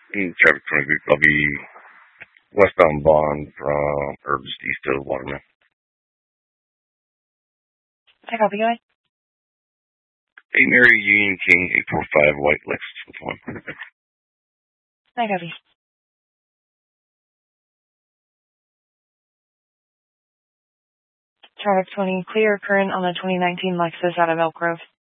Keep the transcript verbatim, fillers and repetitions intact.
Mm, traffic twenty group. I'll be westbound Bond from, or just east of Waterman. I copy, go ahead. Hey, Mary Union King, eight four five, White Lexus one. I copy. Traffic twenty, clear current on the twenty nineteen Lexus out of Elk Grove.